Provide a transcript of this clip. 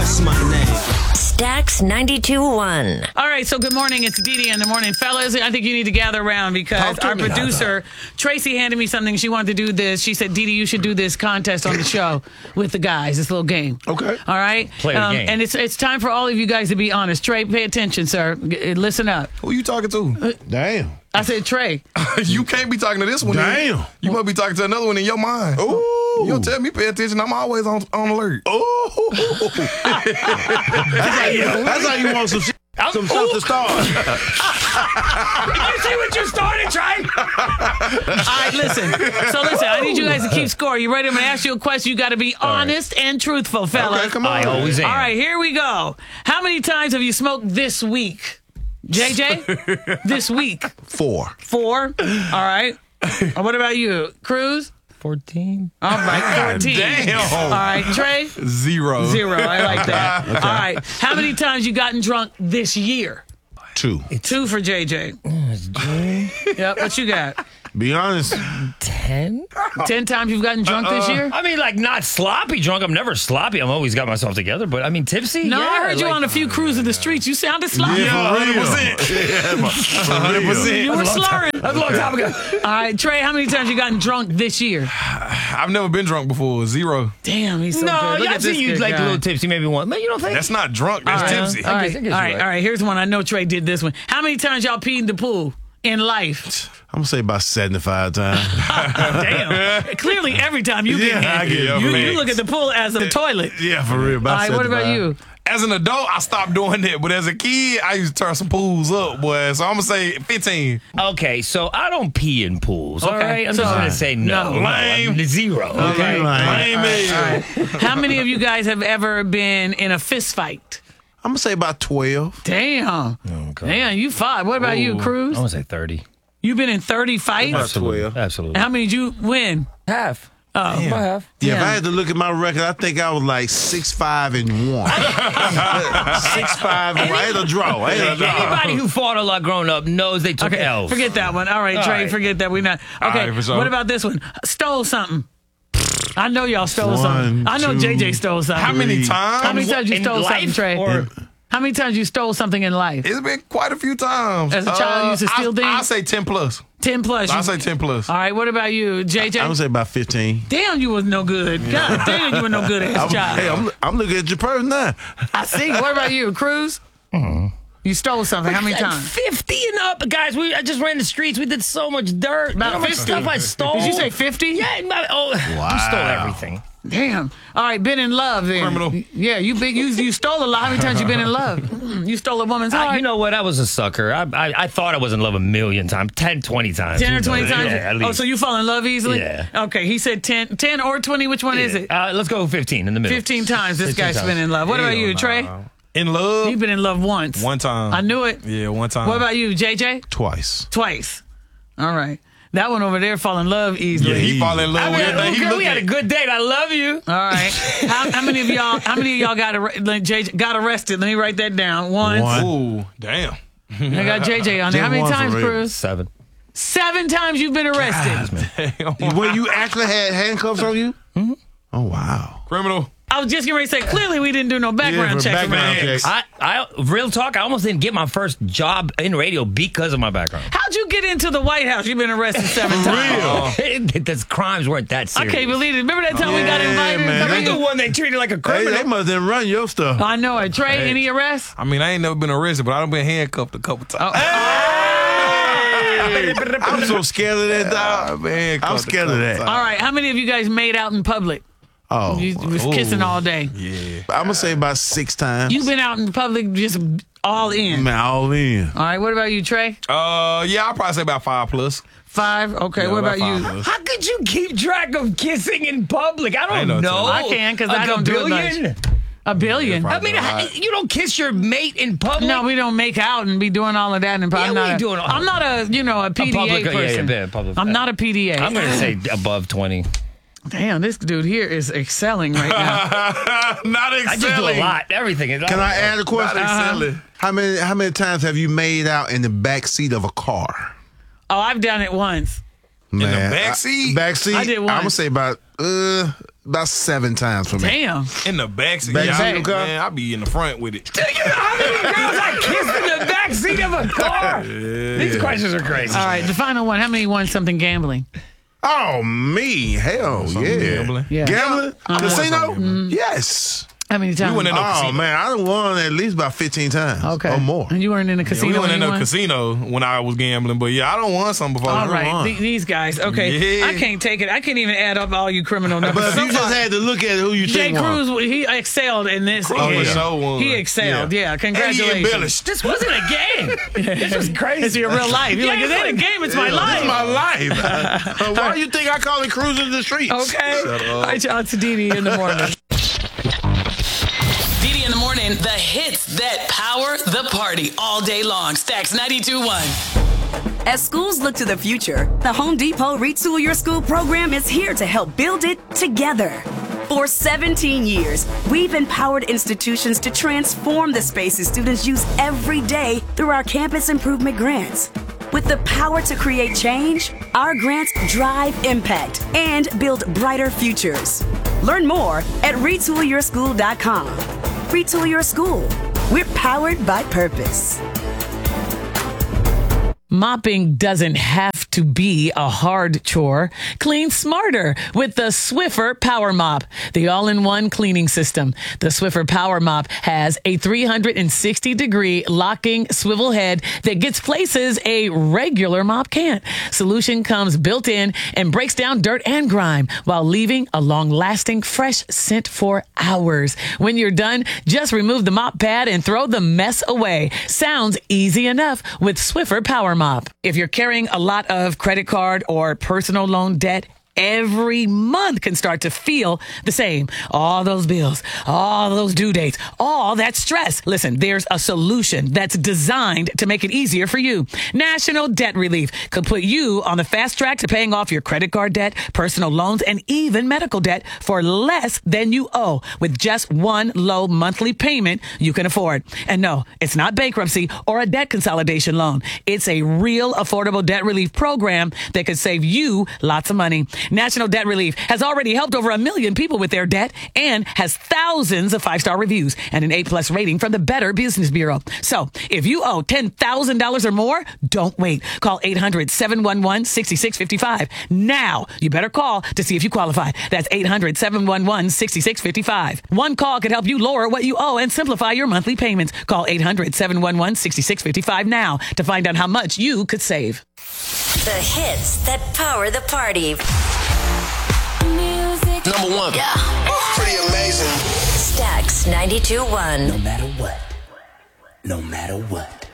What's my name? Stax 92.1. All right, so good morning. It's Dee in the morning. Fellas, I think you need to gather around because our producer, Tracy, handed me something. She wanted to do this. She said, Dee, you should do this contest on the show with the guys, this little game. Okay. All right? Play the game. And it's time for all of you guys to be honest. Trey, pay attention, sir. Listen up. Who you talking to? Damn. I said, Trey. You can't be talking to this one. Damn. You must be talking to another one in your mind. Ooh. You don't tell me pay attention. I'm always on alert. Ooh. That's how you want some shit. Some stuff to start. You see what you started, Trey? All right, listen. So listen, I need you guys to keep score. You ready? I'm going to ask you a question. You got to be honest and truthful, fellas. Okay, come on. I always am. All right, here we go. How many times have you smoked this week? JJ? This week? 4. 4? All right. What about you? Cruz? 14. All right, 14. Damn. All right, Trey? 0. 0. I like that. All right. How many times you gotten drunk this year? 2. 2 for JJ. Yep, what you got? Be honest. 10? 10 times you've gotten drunk this year? I mean, like, not sloppy drunk. I'm never sloppy. I'm always got myself together. But, I mean, tipsy? No, yeah, I heard you like- on a few cruises the streets. You sounded sloppy. Yeah, for real. 100%. You were slurring. That was a long time ago. All right, Trey, how many times you gotten drunk this year? I've never been drunk before. 0. Damn, he's so No, good. Look I at this see you good like guy. a little tipsy, maybe one. Man, you don't think? That's not drunk. That's tipsy. All right, I guess you're all right, right. all right. Here's one. I know Trey did this one. How many times y'all peed in the pool in life? I'm going to say about 75 times. Damn. Clearly, every time you Yeah, get I get it. you look at the pool as a toilet. Yeah, for real. All About right, what about 75. you? As an adult, I stopped doing that. But as a kid, I used to turn some pools up, boy. So I'm going to say 15. Okay, so I don't pee in pools, all Okay, right? I'm so- just going to say no. No. Lame. I'm 0. Okay. Lame. How many of you guys have ever been in a fist fight? I'm going to say about 12. Damn. Damn, you fought. What about you, Cruz? I'm going to say 30. You've been in 30 fights? Absolutely. 12. Absolutely. How many did you win? Half. Oh, About half. Yeah, if Yeah. I had to look at my record, I think I was like 6-5-1. 6-5. I had a draw. Anybody who fought a lot growing up knows they took okay, L's. forget that one. All right, All Trey, right. forget that. We not. Okay, right, for sure. what about this one? Stole something. I know y'all stole One, something. I know 2, JJ stole something. How many 3. times? How many times you In stole life something, Trey? or- How many times you stole something in life? It's been quite a few times. As a child, you used to steal things? I say 10 plus. 10 plus. I say 10 plus. All right, what about you, JJ? I'm going to say about 15. Damn, you was no good. God damn, you were no good as a child. Hey, I'm looking at your person now. I see. What about you, Cruz? You stole something. How many Like times? 50 and up, guys. I just ran the streets. We did so much dirt. About You know how much 50? stuff I stole. Did you say 50? Yeah. You stole everything. Damn. All right, been in love then. Criminal. Yeah, you stole a lot. How many times you been in love? You stole a woman's heart. You know what? I was a sucker. I thought I was in love a million times. 10, 20 times. 10 or 20 times? Yeah, at least. Oh, so you fall in love easily? Yeah. Okay, he said 10 or 20. Which one is it? Let's go 15 in the middle. 15 times this 15 guy's times. been in love. What about you, Hell Trey? nah. In love? You've been in love once. One time. I knew it. Yeah, one time. What about you, JJ? Twice. Twice. All right. That one over there fall in love easily. Yeah, he fall in love with everything. He look we had a at. good date. I love you. All right. How many of y'all got arrested? Let me write that down. Once. One. Ooh, damn. I got JJ on there. How many Just one times, for real. Cruz? 7. 7 times you've been arrested. When you actually had handcuffs on you? Mm-hmm. Oh, wow. Criminal. I was just getting ready to say, clearly we didn't do no background for checks. background around here. checks. Real talk, I almost didn't get my first job in radio because of my background. How'd you get into the White House? You've been arrested 7 times. The crimes weren't that I serious. can't believe it. Remember that time we got Yeah, invited? man. I'm the one they treated like a Hey, criminal. they must have run your stuff. I know it. Trey, any arrests? I mean, I ain't never been arrested, but I've been handcuffed a couple times. I'm so scared of that, dog. I've been handcuffed I'm a scared of couple that. times. All right. How many of you guys made out in public? Oh, You was kissing all day. Yeah. I'm going to say about 6 times. You've been out in public just all in. Man, all in. All right. What about you, Trey? Yeah, I'll probably say about 5 plus. 5? Okay. Yeah, what about about you? 5 plus. How could you keep track of kissing in public? I ain't don't no know. telling. I can, 'cause A I don't do it billion? much. A billion? Yeah, I mean, you don't kiss your mate in public. No, we don't make out and be doing all of that. And Yeah, I'm we not. ain't doing all I'm not a a PDA public- yeah, person. yeah, public- I'm not a PDA. I'm going to say above 20. Damn, this dude here is excelling right now. Not I just do a excelling. lot. Everything. Can I add a question? Not excelling. How many times have you made out in the back seat of a car? Oh, I've done it once. Man, back seat? Back seat. I did once. I'm gonna say about about 7 times for me. Damn. In the backseat. Backseat of a car? Man, I be in the front with it. How many girls I kissed in the backseat of a car? These questions are crazy. All right, the final one. How many won something gambling? Oh, me. Hell, yeah. Gambling? Yeah. Gambling? Casino? Mm-hmm. Yes. How many times? We went in no Oh, casino. man. I done won at least about 15 times. Okay. Or more. And you weren't in a Yeah, casino? we went when in you a won? casino when I was gambling, but yeah, I don't want something before. All right, won. these guys. Okay, Yeah. I can't take it. I can't even add up all you criminal numbers. But if you just had to look at who you Jay think won. Cruz, he excelled in this. Oh, game. yeah. Sure won. He excelled. Yeah, And he congratulations. embellished. This wasn't a game. This was crazy. It's your real life. You're like, it ain't a game. It's my life. It's my life. Why do you think I call it cruising the streets? Okay. All right, y'all. It's Didi in the morning. Didi in the morning, the hits that power the party all day long. Stacks 92.1. As schools look to the future, the Home Depot Retool Your School program is here to help build it together. For 17 years, we've empowered institutions to transform the spaces students use every day through our campus improvement grants. With the power to create change, our grants drive impact and build brighter futures. Learn more at retoolyourschool.com. Retool Your School. We're powered by purpose. Mopping doesn't have to be a hard chore. Clean smarter with the Swiffer Power Mop, the all-in-one cleaning system. The Swiffer Power Mop has a 360-degree locking swivel head that gets places a regular mop can't. Solution comes built in and breaks down dirt and grime while leaving a long-lasting fresh scent for hours. When you're done, just remove the mop pad and throw the mess away. Sounds easy enough with Swiffer Power Mop. If you're carrying a lot of credit card or personal loan debt, every month can start to feel the same. All those bills, all those due dates, all that stress. Listen, there's a solution that's designed to make it easier for you. National Debt Relief could put you on the fast track to paying off your credit card debt, personal loans, and even medical debt for less than you owe with just one low monthly payment you can afford. And no, it's not bankruptcy or a debt consolidation loan. It's a real affordable debt relief program that could save you lots of money. National Debt Relief has already helped over 1 million people with their debt and has thousands of 5-star reviews and an A+ rating from the Better Business Bureau. So if you owe $10,000 or more, don't wait. Call 800-711-6655. Now, you better call to see if you qualify. That's 800-711-6655. One call could help you lower what you owe and simplify your monthly payments. Call 800-711-6655 now to find out how much you could save. The hits that power the party. Number one. Yeah. Pretty amazing. Stacks 92.1. No matter what. No matter what.